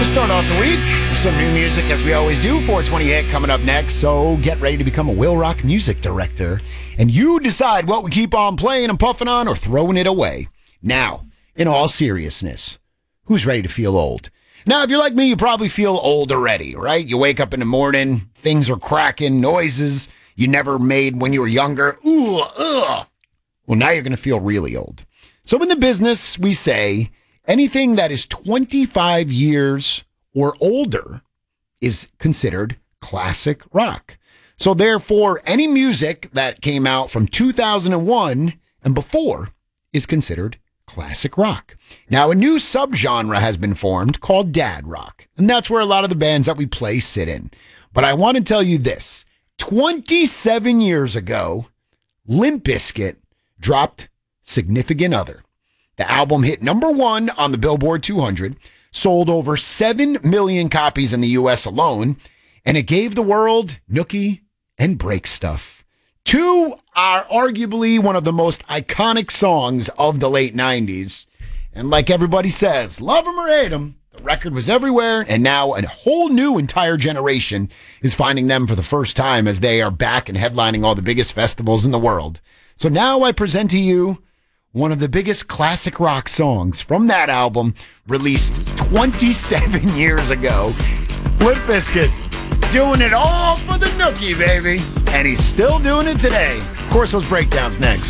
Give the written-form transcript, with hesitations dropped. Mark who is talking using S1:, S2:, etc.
S1: Start off the week with some new music as we always do. 428 coming up next, so get ready to become a Will Rock music director. And you decide what we keep on playing and puffing on or throwing it away. Now, in all seriousness, who's ready to feel old? Now, if you're like me, you probably feel old already, right? You wake up in the morning, things are cracking, noises you never made when you were younger. Ooh, ugh. Well, now you're going to feel really old. So in the business, we say anything that is 25 years or older is considered classic rock. So therefore, any music that came out from 2001 and before is considered classic rock. Now, a new subgenre has been formed called dad rock, and that's where a lot of the bands that we play sit in. But I want to tell you this. 27 years ago, Limp Bizkit dropped Significant Other. The album hit number 1 on the Billboard 200, sold over 7 million copies in the U.S. alone, and it gave the world Nookie and Break Stuff. Two are arguably one of the most iconic songs of the late 90s. And like everybody says, love them or hate them, the record was everywhere, and now a whole new entire generation is finding them for the first time as they are back and headlining all the biggest festivals in the world. So now I present to you one of the biggest classic rock songs from that album, released 27 years ago. Limp Bizkit, doing it all for the Nookie, baby. And he's still doing it today. Of course, those breakdowns next.